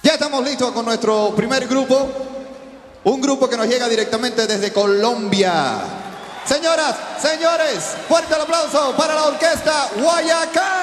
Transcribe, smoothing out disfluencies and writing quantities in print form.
Ya estamos listos con nuestro primer grupo. Un grupo que nos llega directamente desde Colombia. Señoras, señores, fuerte el aplauso para la orquesta Guayacán.